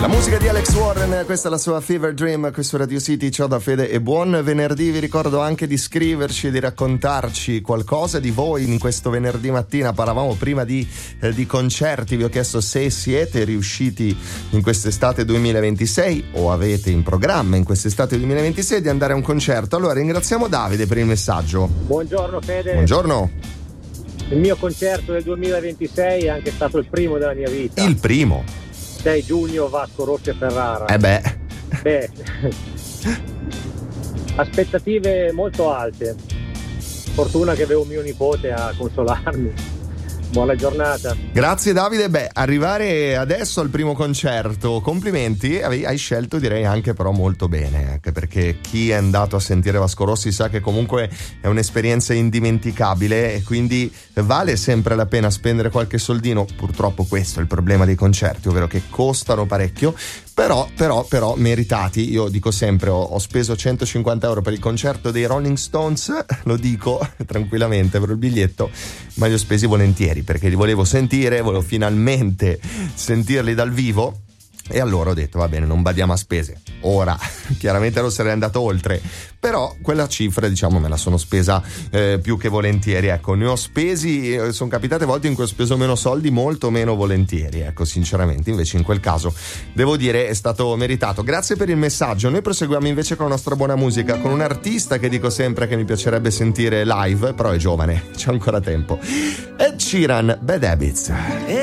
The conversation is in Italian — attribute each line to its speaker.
Speaker 1: La musica di Alex Warren, questa è la sua Fever Dream, qui su Radio City. Ciao da Fede e buon venerdì. Vi ricordo anche di scriverci e di raccontarci qualcosa di voi in questo venerdì mattina. Parlavamo prima di concerti, vi ho chiesto se siete riusciti in quest'estate 2026 o avete in programma in quest'estate 2026 di andare a un concerto. Allora ringraziamo Davide per il messaggio.
Speaker 2: Buongiorno Fede.
Speaker 1: Buongiorno.
Speaker 2: Il mio concerto del 2026 è anche stato il primo della mia vita.
Speaker 1: Il primo?
Speaker 2: 6 giugno, Vasco Rossi e Ferrara.
Speaker 1: Beh.
Speaker 2: Aspettative molto alte. Fortuna che avevo mio nipote a consolarmi. Buona giornata.
Speaker 1: Grazie Davide. Arrivare adesso al primo concerto, complimenti, hai scelto direi anche però molto bene, anche perché chi è andato a sentire Vasco Rossi sa che comunque è un'esperienza indimenticabile e quindi vale sempre la pena spendere qualche soldino. Purtroppo questo è il problema dei concerti, ovvero che costano parecchio, però meritati. Io dico sempre, ho speso 150 euro per il concerto dei Rolling Stones, lo dico tranquillamente, per il biglietto, ma li ho spesi volentieri perché li volevo finalmente sentirli dal vivo. E allora ho detto va bene, non badiamo a spese. Ora chiaramente non sarei andato oltre, però quella cifra diciamo me la sono spesa più che volentieri. Ecco, ne ho spesi, sono capitate volte in cui ho speso meno soldi, molto meno volentieri, ecco, sinceramente. Invece in quel caso devo dire è stato meritato. Grazie per il messaggio. Noi proseguiamo invece con la nostra buona musica, con un artista che dico sempre che mi piacerebbe sentire live, però è giovane, c'è ancora tempo. Ed Sheeran, Bad Habits.